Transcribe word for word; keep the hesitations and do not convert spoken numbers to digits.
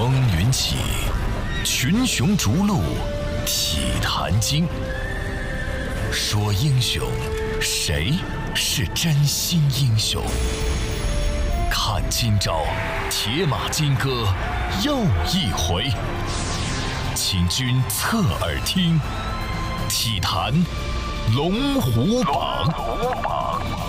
风云起，群雄逐鹿，体坛经。说英雄，谁是真心英雄？看今朝，铁马金戈又一回。请君侧耳听，体坛龙虎榜。